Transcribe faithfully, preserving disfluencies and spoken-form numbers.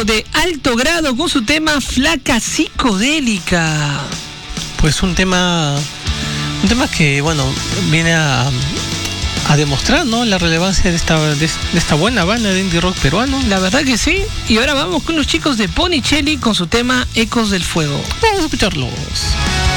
grupo de Alto Grado con su tema Flaca Psicodélica. Pues un tema, un tema que, bueno, viene a, a demostrar, ¿no?, la relevancia de esta, de, de esta buena banda de indie rock peruano. La verdad que sí. Y ahora vamos con los chicos de Ponicelli con su tema Ecos del Fuego. Vamos a escucharlos.